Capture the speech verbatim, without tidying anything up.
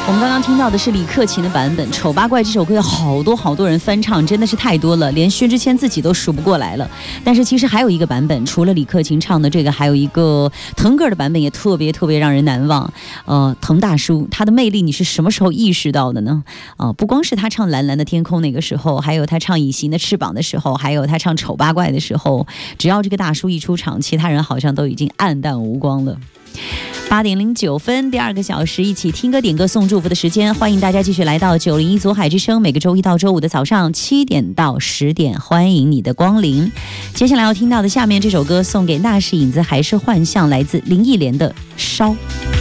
我们刚刚听到的是李克勤的版本，《丑八怪》这首歌有好多好多人翻唱，真的是太多了，连薛之谦自己都数不过来了。但是其实还有一个版本，除了李克勤唱的这个，还有一个腾格尔的版本也特别特别让人难忘。呃，腾大叔他的魅力你是什么时候意识到的呢？啊、呃，不光是他唱《蓝蓝的天空》那个时候，还有他唱《隐形的翅膀》的时候，还有他唱《丑八怪》的时候，只要这个大叔一出场，其他人好像都已经黯淡无光了。八点零九分，第二个小时，一起听歌点歌送祝福的时间，欢迎大家继续来到九零一左海之声，每个周一到周五的早上七点到十点，欢迎你的光临。接下来要听到的下面这首歌送给那是影子还是幻象，来自林忆莲的《烧》。